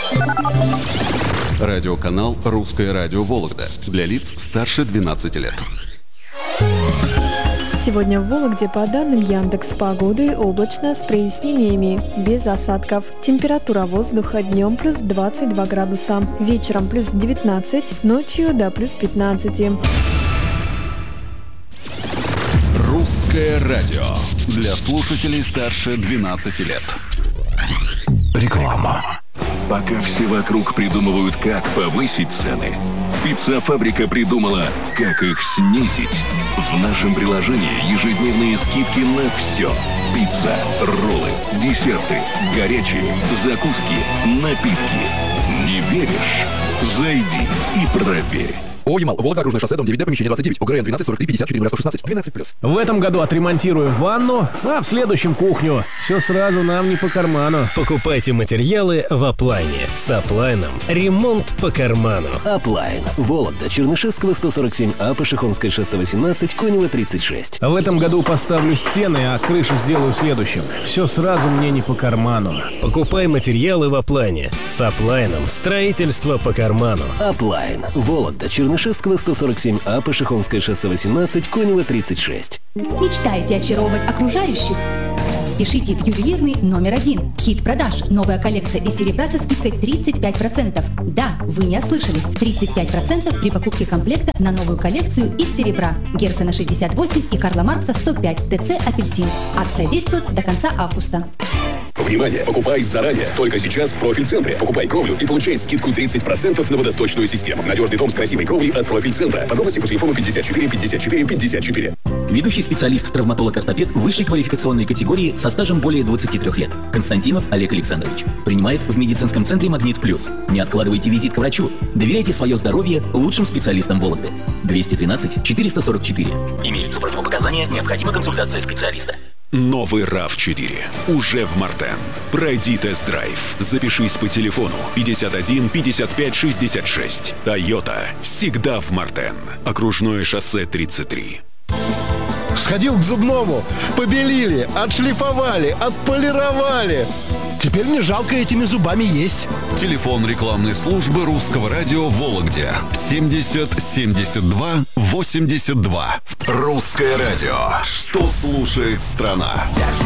Радиоканал «Русское радио Вологда» для лиц старше 12 лет. Сегодня в Вологде по данным Яндекс.Погоды облачно с прояснениями, без осадков. Температура воздуха днем плюс 22 градуса, вечером плюс 19, ночью до плюс 15. «Русское радио» для слушателей старше 12 лет. Реклама. Пока все вокруг придумывают, как повысить цены, Пицца-фабрика придумала, как их снизить. В нашем приложении ежедневные скидки на все. Пицца, роллы, десерты, горячие, закуски, напитки. Не веришь? Зайди и проверь. ОЯМАЛ, Вологда, окружное шоссе, дом 9, помещение 29, ОГРН 12 43 54 116, 12+. В этом году отремонтируем ванну, а в следующем кухню. Все сразу нам не по карману. Покупайте материалы в Аплайне. С Аплайном ремонт по карману. Аплайн. Вологда, Чернышевского 147А, Пашихонское шоссе 18, Конева 36. В этом году поставлю стены, а крышу сделаю в следующем. Все сразу мне не по карману. Покупай материалы в Аплайне. С Аплайном строительство по карману. Аплайн. Вологда, Чернышевского 147А, Пашихонское шоссе 18, Конева 36. Мечтаете очаровывать окружающих? Спешите в ювелирный номер 1. Хит продаж. Новая коллекция из серебра со скидкой 35%. Да, вы не ослышались. 35% при покупке комплекта на новую коллекцию из серебра. Герцена 68 и Карла Маркса 105. ТЦ «Апельсин». Акция действует до конца августа. Внимание! Покупай заранее. Только сейчас в Профиль-центре. Покупай кровлю и получай скидку 30% на водосточную систему. Надежный дом с красивой кровлей от Профиль-центра. Подробности по телефону 54 54 54. Ведущий специалист, травматолог-ортопед высшей квалификационной категории со стажем более 23 лет. Константинов Олег Александрович. Принимает в медицинском центре «Магнит Плюс». Не откладывайте визит к врачу. Доверяйте свое здоровье лучшим специалистам Вологды. 213 444. Имеются противопоказания, необходима консультация специалиста. Новый RAV4 уже в Мартен. Пройди тест-драйв. Запишись по телефону 51 55 66. Toyota всегда в Мартен. Окружное шоссе 33. Сходил к зубному, побелили, отшлифовали, отполировали. Теперь мне жалко этими зубами есть. Телефон рекламной службы Русского радио в Вологде 70 72 82. Русское радио. Что слушает страна?